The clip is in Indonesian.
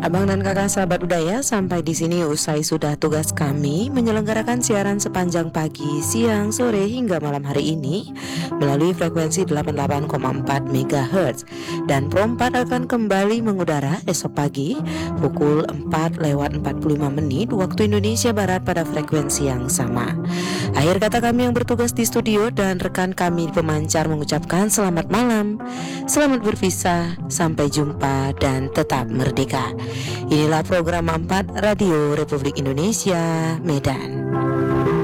Abang dan kakak sahabat budaya, sampai di sini usai sudah tugas kami menyelenggarakan siaran sepanjang pagi, siang, sore hingga malam hari ini melalui frekuensi 88,4 MHz dan Pro 4 akan kembali mengudara esok pagi pukul 4:45 waktu Indonesia Barat pada frekuensi yang sama. Akhir kata kami yang bertugas di studio dan rekan kami pemancar mengucapkan selamat malam, selamat berpisah, sampai jumpa dan tetap merdeka. Inilah program 4 Radio Republik Indonesia Medan.